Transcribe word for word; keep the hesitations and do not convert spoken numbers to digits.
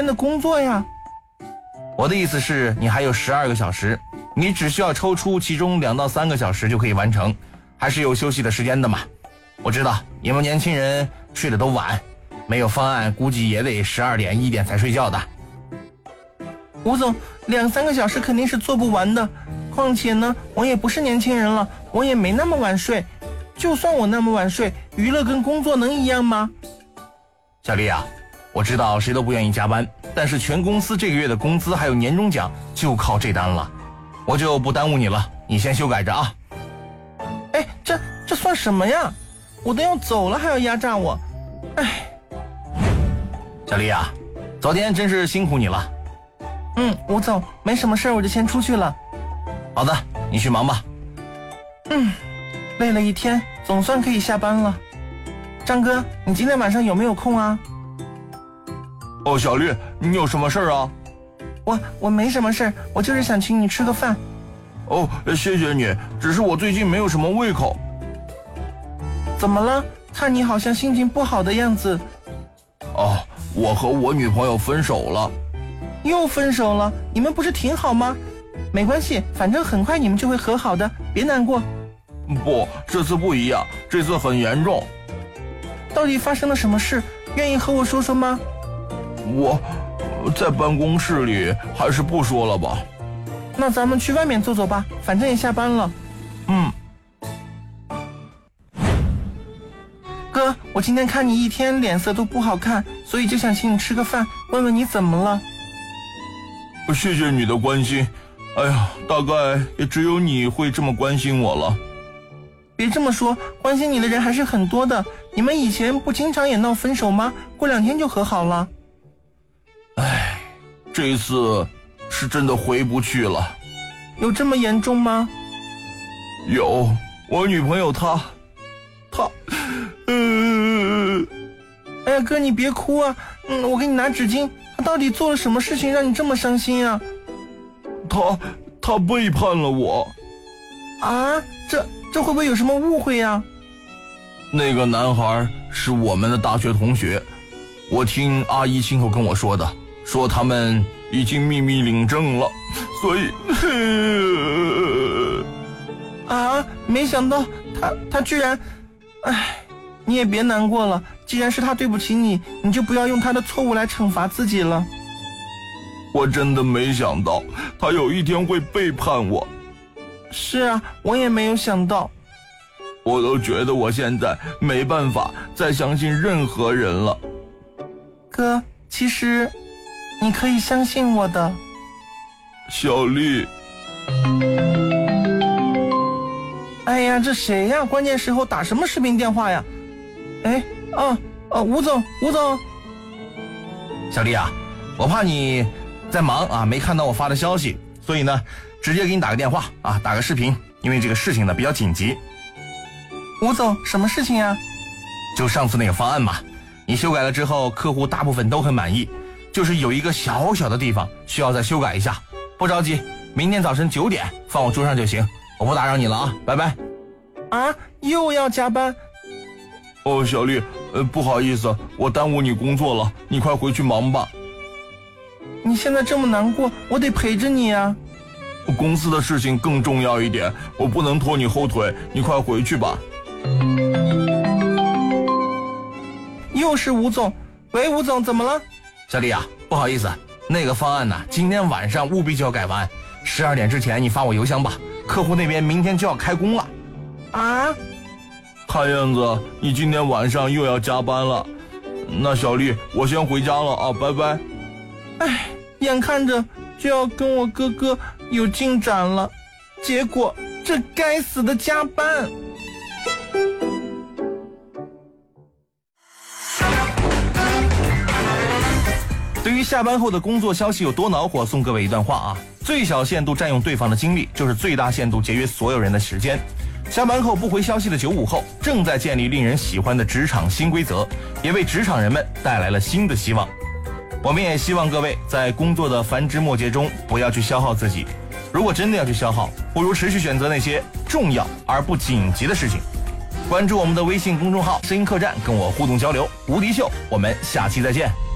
天的工作呀。 我的意思是你还有十二个小时，你只需要抽出其中两到三个小时就可以完成，还是有休息的时间的嘛。我知道你们年轻人睡得都晚，没有方案估计也得十二点一点才睡觉的。 吴总，两三个小时肯定是做不完的，况且呢，我也不是年轻人了，我也没那么晚睡。就算我那么晚睡，娱乐跟工作能一样吗？ 小丽啊，我知道谁都不愿意加班，但是全公司这个月的工资还有年终奖就靠这单了，我就不耽误你了，你先修改着啊。 哎，这这算什么呀？我都要走了还要压榨我，哎。 小丽啊，昨天真是辛苦你了。 嗯，吴总，没什么事儿，我就先出去了。 好的，你去忙吧。 嗯，累了一天，总算可以下班了。张哥，你今天晚上有没有空啊？ 哦，小丽，你有什么事儿啊？ 我我没什么事儿，我就是想请你吃个饭。 哦，谢谢你，只是我最近没有什么胃口。 怎么了？看你好像心情不好的样子。 哦，我和我女朋友分手了。 又分手了？你们不是挺好吗？没关系，反正很快你们就会和好的，别难过。 不，这次不一样，这次很严重。 到底发生了什么事？愿意和我说说吗？ 我在办公室里，还是不说了吧。 那咱们去外面坐坐吧，反正也下班了。 嗯。 哥，我今天看你一天脸色都不好看，所以就想请你吃个饭，问问你怎么了。 谢谢你的关心，哎呀，大概也只有你会这么关心我了。 别这么说，关心你的人还是很多的。你们以前不经常也闹分手吗？过两天就和好了。 哎，这一次是真的回不去了。 有这么严重吗？ 有，我女朋友她她嗯、 呃、哎呀哥，你别哭啊，嗯，我给你拿纸巾。她到底做了什么事情让你这么伤心啊？ 她她背叛了我。 啊，这这会不会有什么误会呀？ 那个男孩是我们的大学同学，我听阿姨亲口跟我说的，说他们已经秘密领证了，所以啊，没想到他他居然，哎，你也别难过了，既然是他对不起你，你就不要用他的错误来惩罚自己了。 我真的没想到他有一天会背叛我。 是啊，我也没有想到。 我都觉得我现在没办法再相信任何人了。 哥，其实你可以相信我的。 小丽。 哎呀，这谁呀？关键时候打什么视频电话呀？哎，哦哦，吴总，吴总。 小丽啊，我怕你在忙啊，没看到我发的消息，所以呢，直接给你打个电话啊，打个视频，因为这个事情呢比较紧急。 吴总，什么事情啊？ 就上次那个方案嘛，你修改了之后，客户大部分都很满意，就是有一个小小的地方需要再修改一下。不着急，明天早晨九点放我桌上就行，我不打扰你了啊，拜拜。 啊，又要加班？ 哦，小丽，呃，不好意思，我耽误你工作了，你快回去忙吧。 你现在这么难过，我得陪着你啊。 公司的事情更重要一点，我不能拖你后腿，你快回去吧。 又是吴总，喂，吴总，怎么了？ 小丽啊，不好意思，那个方案呢，今天晚上务必就要改完，十二点之前你发我邮箱吧，客户那边明天就要开工了。 啊？ 看样子你今天晚上又要加班了。那小丽，我先回家了啊，拜拜。 哎，眼看着就要跟我哥哥有进展了，结果这该死的加班。 对于下班后的工作消息有多恼火，送各位一段话啊：最小限度占用对方的精力，就是最大限度节约所有人的时间。下班后不回消息的九五后，正在建立令人喜欢的职场新规则，也为职场人们带来了新的希望。我们也希望各位在工作的繁枝末节中不要去消耗自己，如果真的要去消耗，不如持续选择那些重要而不紧急的事情。关注我们的微信公众号声音客栈，跟我互动交流。无敌秀，我们下期再见。